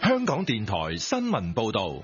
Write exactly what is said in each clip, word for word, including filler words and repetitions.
香港電台新聞報道。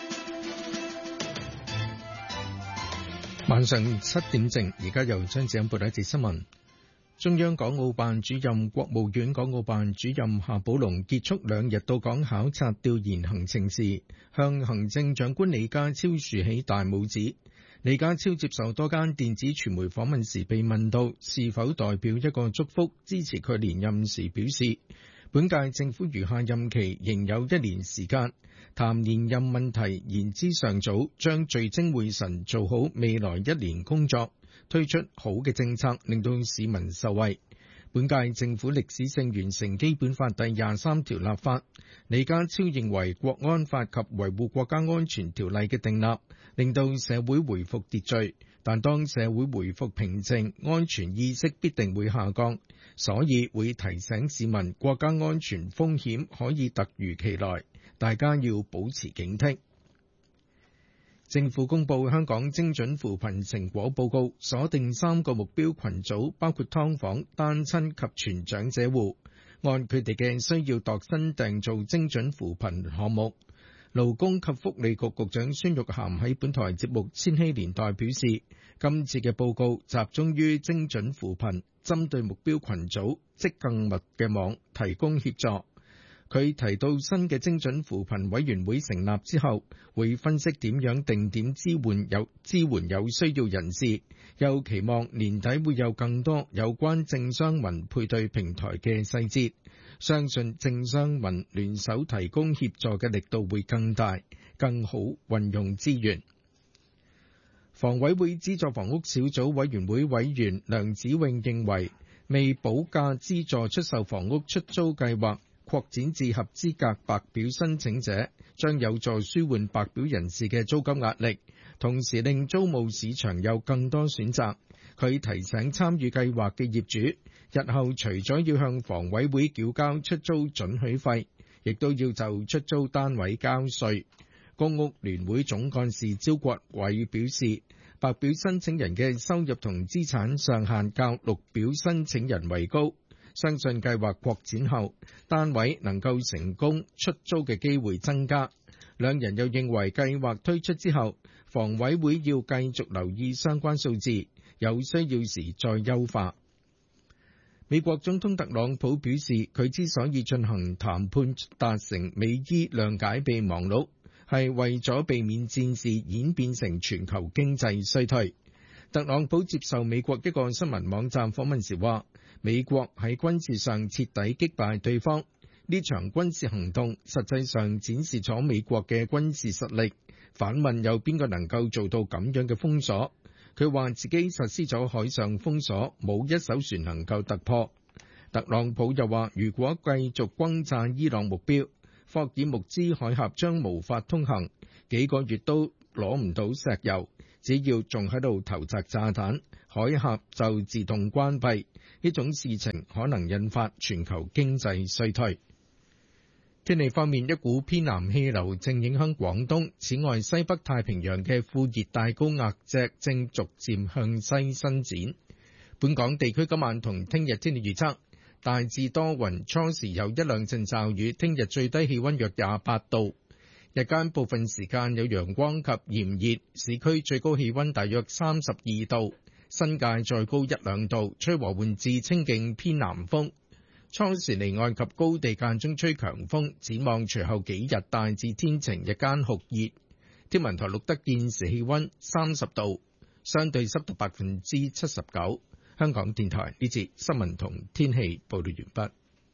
晚上七點正，而家由張子欣報道一節新聞。中央港澳辦主任、國務院港澳辦主任夏寶龍結束兩日到港考察調研行程時，向行政長官李家超豎起大拇指。李家超接受多間電子傳媒訪問時被問到是否代表一個祝福支持佢連任時，表示本屆政府餘下任期仍有一年時間，談連任問題言之尚早，將聚精會神做好未來一年工作，推出好嘅政策，令到市民受惠。本屆政府歷史性完成基本法第廿三條立法。李家超認為國安法及維護國家安全條例嘅訂立，令到社會回復秩序，但當社會回復平靜，安全意識必定會下降，所以會提醒市民國家安全風險可以突如其來，大家要保持警惕。政府公布香港精準扶貧成果報告，鎖定三個目標群組，包括劏房、單親及全長者戶，按佢哋嘅需要度身訂造精準扶貧項目。勞工及福利局局長孫玉菡喺本台節目《千禧年代》表示，今次嘅報告集中於精準扶貧，針對目標群組織更密嘅網提供協助。佢提到新嘅精準扶貧委員會成立之後，會分析點樣定點支援有支援有需要人士，又期望年底會有更多有關政商民配對平台嘅細節，相信政商民聯手提供協助嘅力度會更大，更好運用資源。房委會資助房屋小組委員會委員梁子穎認為，未補價資助出售房屋出租計劃擴展至合資格白表申請者，將有助舒緩白表人士嘅租金壓力，同時令租務市場有更多選擇。佢提醒參與計劃嘅業主，日後除咗要向房委會繳交出租准許費，亦都要就出租單位交稅。公屋聯會總幹事招國偉表示，白表申請人嘅收入同資產上限較綠表申請人為高，相信計劃擴展後，單位能夠成功出租嘅機會增加。兩人又認為計劃推出之後，房委會要繼續留意相關數字，有需要時再優化。美國總統特朗普表示，佢之所以進行談判達成美伊諒解備忘錄，係為咗避免戰事演變成全球經濟衰退。特朗普接受美國一個新聞網站訪問時話，美國喺軍事上徹底擊敗對方，呢場軍事行動實際上展示咗美國嘅軍事實力。反問有邊個能夠做到咁樣嘅封鎖？佢話自己實施咗海上封鎖，冇一艘船能夠突破。特朗普又話，如果繼續轟炸伊朗目標，霍爾木茲海峽將無法通行，幾個月都攞唔到石油。只要仲喺度投擲炸彈，海峽就自動關閉。呢種事情可能引發全球經濟衰退。天氣方面，一股偏南氣流正影響廣東，此外西北太平洋嘅副熱帶高壓脊正逐漸向西伸展。本港地區今晚同聽日天氣預測，大致多雲，初時有一兩陣驟雨，聽日最低氣溫約廿八度。日間部分時間有陽光及炎熱，市區最高氣溫大約三十二度，新界再高一兩度，吹和緩至清勁偏南風。初時離岸及高地間中吹強風，展望隨後幾日大致天晴，日間酷熱。天文台錄得現時氣溫三十度，相對濕度百分之七十九。香港電台呢節新聞同天氣報道完畢。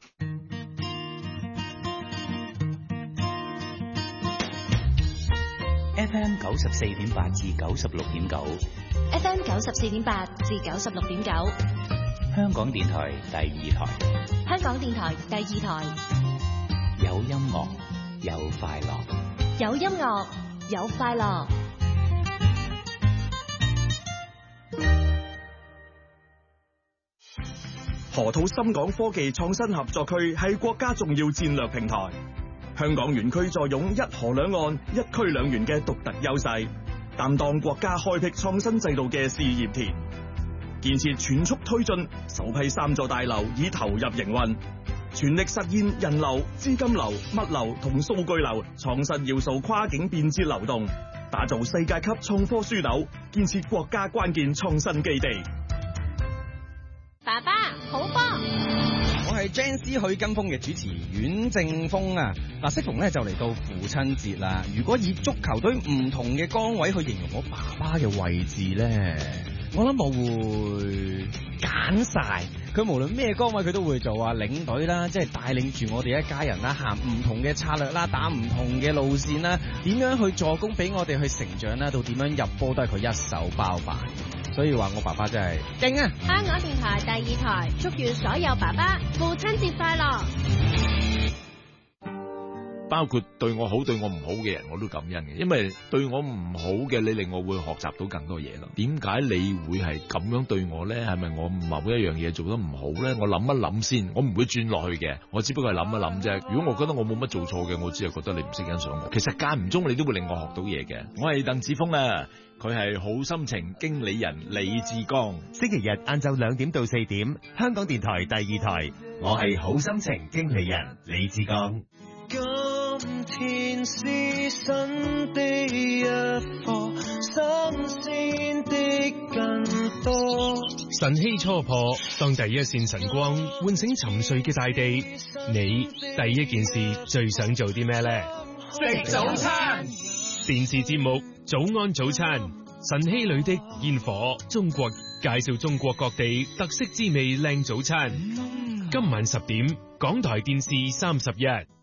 F M 九十四點八至九十六點九 ，F M 九十四點八至九十六點九， 香港電台第二台， 香港電台第二台， 有音樂，有快樂， 有音樂，有快樂。 河套深港科技創新合作區係國家重要戰略平台。香港園區坐擁一河兩岸、一區兩園嘅獨特優勢，擔當國家開闢創新制度嘅試驗田。建設全速推進，首批三座大樓已投入營運。 全力實現人流、資金流、物流同數據流創新要素跨境便捷流動，打造世界級創科樞紐，建設國家關鍵創新基地。 爸爸，好波！ 我係 Jane C 許跟風嘅主持阮正峰啊！嗱，適逢咧就嚟到父親節啦。如果以足球隊唔同嘅崗位去形容我爸爸嘅位置咧，我諗我會揀晒佢，無論咩崗位佢都會做啊，領隊啦，即係帶領住我哋一家人啦，行唔同嘅策略啦，打唔同嘅路線啦，點樣去助攻俾我哋去成長啦，到點樣入波都係佢一手包辦。所以話我爸爸真係勁啊！ 香港電台第二台祝願所有爸爸父親節快樂。 包括對我好對我唔好嘅人我都感恩嘅，因為對我唔好嘅你令我會學習到更多嘢咯。點解你會係咁樣對我呢？係咪我某一樣嘢做得唔好呢？我諗一諗先，我唔會轉落去嘅，我只不過係諗一諗啫。如果我覺得我冇乜做錯嘅，我只係覺得你唔識欣賞我。其實間唔中你都會令我學到嘢嘅。我係鄧子峰啊，佢係好心情經理人李志剛。 星期日晏晝兩點到四點，香港電台第二台，我係好心情經理人李志剛。 今天是新的一課，新鮮的更多。 晨曦初破，當第一線晨光喚醒沉睡嘅大地，你第一件事最想做啲咩呢？ 食早餐。 電視節目《早安早餐》，晨曦裏的煙火，中國介紹中國各地特色滋味靚早餐。今晚十點，港台電視三十一。